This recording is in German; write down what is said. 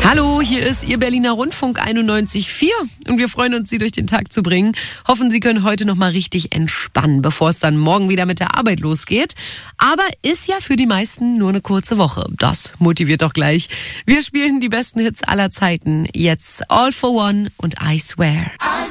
Hallo, hier ist Ihr Berliner Rundfunk 91.4 und wir freuen uns, Sie durch den Tag zu bringen. Hoffen, Sie können heute noch mal richtig entspannen, bevor es dann morgen wieder mit der Arbeit losgeht. Aber ist ja für die meisten nur eine kurze Woche. Das motiviert doch gleich. Wir spielen die besten Hits aller Zeiten. Jetzt All for One und I Swear.